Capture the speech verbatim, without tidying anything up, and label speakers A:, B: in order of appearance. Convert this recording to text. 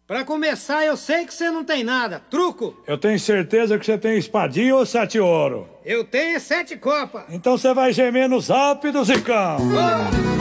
A: Pra começar, eu sei que você não tem nada. Truco?
B: Eu tenho certeza que você tem espadinha ou sete ouro.
A: Eu tenho sete copas.
B: Então você vai gemer nos Alpes do Zicão.
A: Oh!